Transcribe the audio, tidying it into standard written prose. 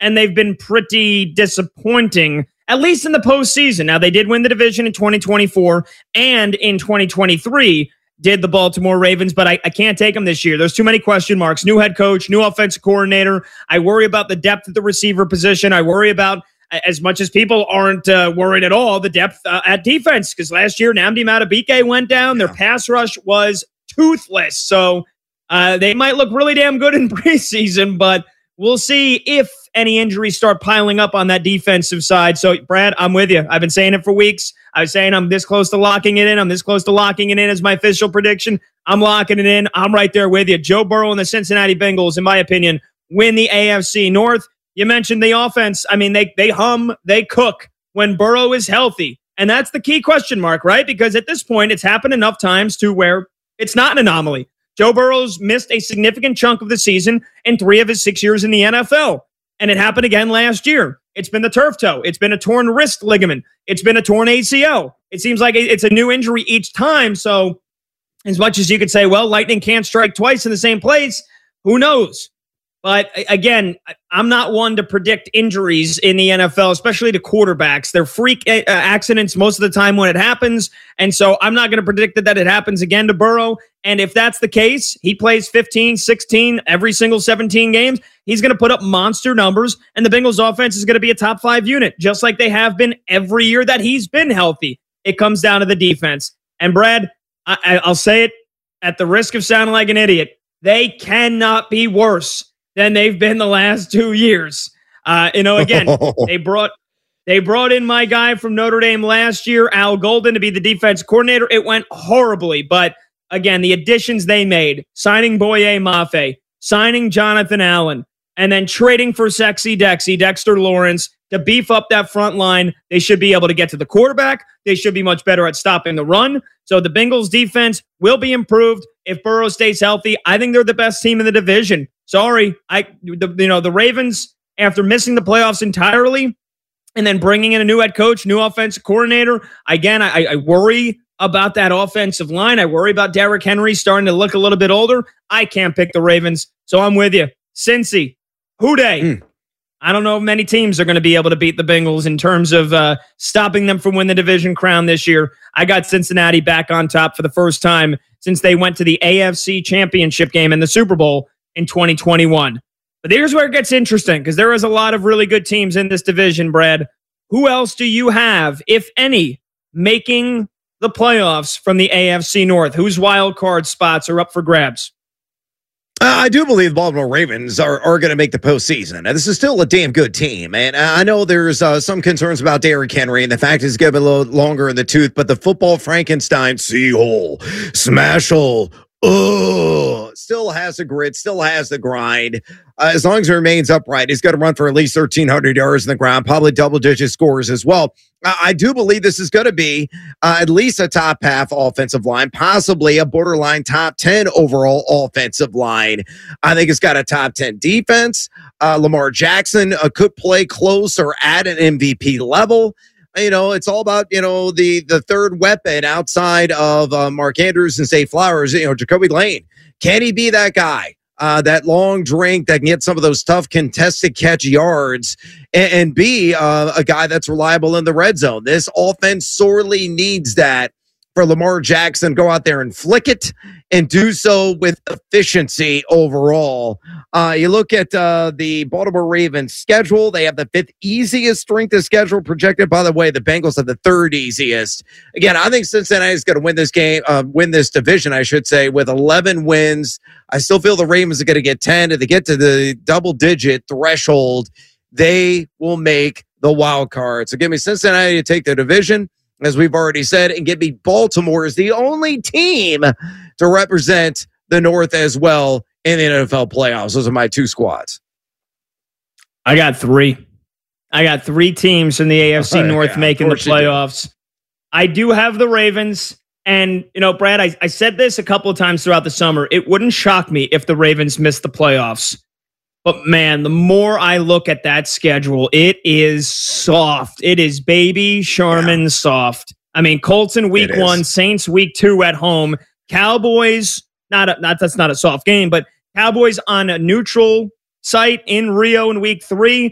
and they've been pretty disappointing, at least in the postseason. Now, they did win the division in 2024, and in 2023 did the Baltimore Ravens, but I can't take them this year. There's too many question marks. New head coach, new offensive coordinator. I worry about the depth at the receiver position. I worry about, as much as people aren't worried at all, the depth at defense, because last year Nnamdi Madubuike went down. Their pass rush was toothless. So they might look really damn good in preseason, but we'll see if any injuries start piling up on that defensive side. So, Brad, I'm with you. I've been saying it for weeks. I was saying I'm this close to locking it in. I'm this close to locking it in as my official prediction. I'm locking it in. I'm right there with you. Joe Burrow and the Cincinnati Bengals, in my opinion, win the AFC North. You mentioned the offense. I mean, they hum, they cook when Burrow is healthy. And that's the key question mark, right? Because at this point, it's happened enough times to where it's not an anomaly. Joe Burrow's missed a significant chunk of the season in 3 of his 6 years in the NFL. And it happened again last year. It's been the turf toe. It's been a torn wrist ligament. It's been a torn ACL. It seems like it's a new injury each time. So as much as you could say, well, lightning can't strike twice in the same place, who knows? But again, I'm not one to predict injuries in the NFL, especially to quarterbacks. They're freak accidents most of the time when it happens. And so I'm not going to predict that it happens again to Burrow. And if that's the case, he plays 15, 16, every single 17 games. He's going to put up monster numbers, and the Bengals offense is going to be a top 5 unit, just like they have been every year that he's been healthy. It comes down to the defense. And Brad, I'll say it at the risk of sounding like an idiot, they cannot be worse than they've been the last 2 years. Again, they brought in my guy from Notre Dame last year, Al Golden, to be the defense coordinator. It went horribly, but again, the additions they made, signing Boye Mafe, signing Jonathan Allen, and then trading for Sexy Dexter Lawrence to beef up that front line. They should be able to get to the quarterback. They should be much better at stopping the run. So the Bengals defense will be improved if Burrow stays healthy. I think they're the best team in the division. Sorry, the Ravens, after missing the playoffs entirely and then bringing in a new head coach, new offensive coordinator, again, I worry about that offensive line. I worry about Derrick Henry starting to look a little bit older. I can't pick the Ravens, so I'm with you. Cincy, who dey? I don't know if many teams are going to be able to beat the Bengals in terms of stopping them from winning the division crown this year. I got Cincinnati back on top for the first time since they went to the AFC Championship game in the Super Bowl in 2021. But here's where it gets interesting, because there is a lot of really good teams in this division, Brad. Who else do you have, if any, making the playoffs from the AFC North? Whose wild card spots are up for grabs? I do believe the Baltimore Ravens are going to make the postseason. Now, this is still a damn good team. And I know there's some concerns about Derrick Henry and the fact he's getting a little longer in the tooth, but the football Frankenstein, see-hole, smash-hole, still has the grit, still has the grind. As long as he remains upright, he's got to run for at least 1,300 yards in the ground, probably double-digit scores as well. I do believe this is going to be at least a top half offensive line, possibly a borderline top 10 overall offensive line. I think it's got a top 10 defense. Lamar Jackson could play close or at an MVP level. It's all about, the third weapon outside of Mark Andrews and Zay Flowers, Jacoby Lane. Can he be that guy? That long drink that can get some of those tough contested catch yards and be a guy that's reliable in the red zone. This offense sorely needs that for Lamar Jackson. Go out there and flick it and do so with efficiency overall. You look at the Baltimore Ravens schedule. They have the 5th easiest strength of schedule projected. By the way, the Bengals have the 3rd easiest. Again, I think Cincinnati is going to win this game, win this division, I should say, with 11 wins. I still feel the Ravens are going to get 10. If they get to the double-digit threshold, they will make the wild card. So give me Cincinnati to take the division, as we've already said, and give me Baltimore as the only team to represent the North as well in the NFL playoffs. Those are my 2 squads. I got 3. I got 3 teams in the AFC North making the playoffs. I do have the Ravens. And, Brad, I said this a couple of times throughout the summer. It wouldn't shock me if the Ravens missed the playoffs. But, man, the more I look at that schedule, it is soft. It is baby Sherman soft. I mean, Colts in week 1, Saints week 2 at home, Cowboys, that's not a soft game, but Cowboys on a neutral site in Rio in week 3,